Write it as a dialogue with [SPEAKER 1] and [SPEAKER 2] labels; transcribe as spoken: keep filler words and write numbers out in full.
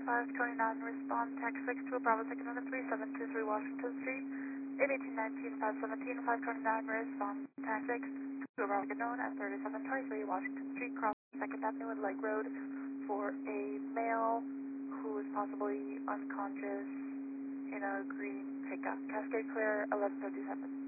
[SPEAKER 1] five twenty-nine, respond, tax six to a Bravo second number three seven two three Washington Street, eight eighteen nineteen, five seventeen, five twenty-nine, respond, tax six to a Bravo second known at thirty-seven twenty-three Washington Street, cross second Avenue and Lake Road for a male who is possibly unconscious in a green pickup. Cascade clear, eleven fifty-seven.